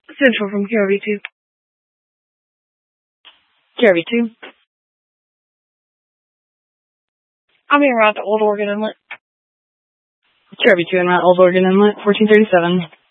Central from QRV2. QRV2. I'm being route to Old Oregon Inlet. QRV2 en route Old Oregon Inlet, 1437.